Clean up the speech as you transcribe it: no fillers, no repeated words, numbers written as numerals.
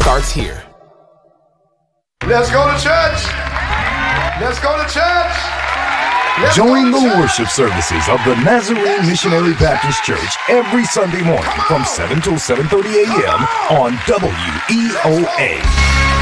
starts here. Let's go to church. Let's go to church. Join the worship services of the Nazarene Missionary Baptist Church every Sunday morning from 7 till 7:30 a.m. on WEOA.